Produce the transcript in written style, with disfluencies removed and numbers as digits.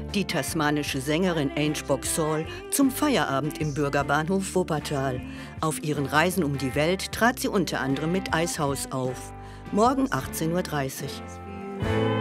die tasmanische Sängerin Ange Boxall zum Feierabend im Bürgerbahnhof Wuppertal. Auf ihren Reisen um die Welt trat sie unter anderem mit Icehouse auf. Morgen 18:30 Uhr.